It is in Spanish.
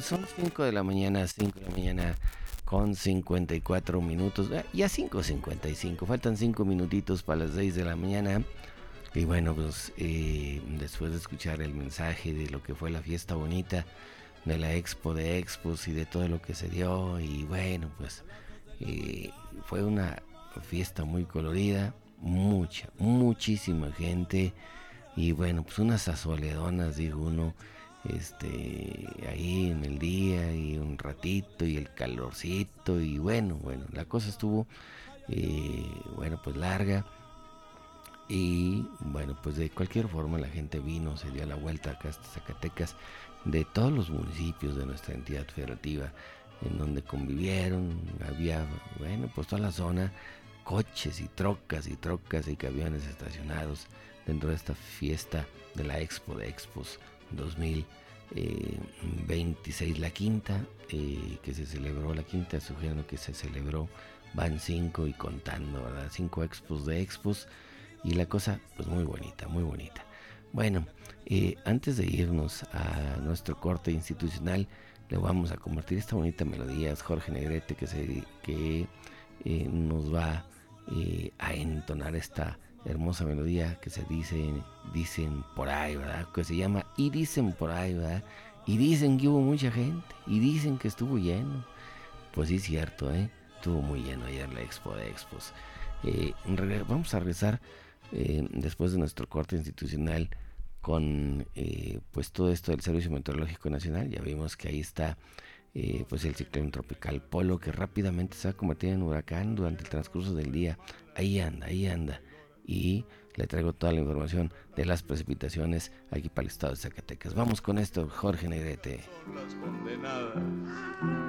son 5 de la mañana, 5 de la mañana con 54 minutos. Ya 5:55, faltan 5 minutitos para las 6 de la mañana. Y bueno, pues después de escuchar el mensaje de lo que fue la fiesta bonita de la Expo de Expos y de todo lo que se dio, y bueno, pues fue una fiesta muy colorida, muchísima gente, y bueno, pues unas asoleadonas, digo uno, ahí en el día y un ratito y el calorcito, y bueno, la cosa estuvo, bueno, pues larga. Y bueno, pues de cualquier forma la gente vino, se dio la vuelta acá hasta Zacatecas, de todos los municipios de nuestra entidad federativa, en donde convivieron, había, bueno, pues toda la zona, coches y trocas y camiones estacionados dentro de esta fiesta de la Expo de Expos 2026, la quinta, que se celebró, la quinta, sugiero que se celebró, van 5 y contando, ¿verdad? 5 Expos de Expos. Y la cosa, pues muy bonita, muy bonita. Bueno, antes de irnos a nuestro corte institucional, le vamos a compartir esta bonita melodía. Es Jorge Negrete que nos va a entonar esta hermosa melodía que se dicen por ahí, ¿verdad? Que se llama Y Dicen Por Ahí, ¿verdad? Y dicen que hubo mucha gente, y dicen que estuvo lleno. Pues sí, cierto, estuvo muy lleno ayer la Expo de Expos. Vamos a regresar después de nuestro corte institucional con pues todo esto del Servicio Meteorológico Nacional. Ya vimos que ahí está pues el ciclón tropical Polo, que rápidamente se va a convertir en huracán durante el transcurso del día. Ahí anda, y le traigo toda la información de las precipitaciones aquí para el estado de Zacatecas. Vamos con esto, Jorge Negrete. Son las condenadas